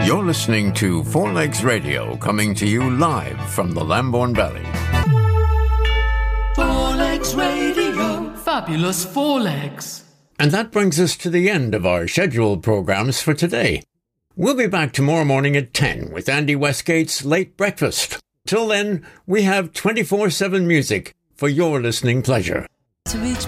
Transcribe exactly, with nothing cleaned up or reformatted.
You're listening to Four Legs Radio, coming to you live from the Lambourne Valley. Four Legs Radio. Fabulous Four Legs. And that brings us to the end of our scheduled programs for today. We'll be back tomorrow morning at ten with Andy Westgate's Late Breakfast. Till then, we have twenty-four seven music for your listening pleasure. To reach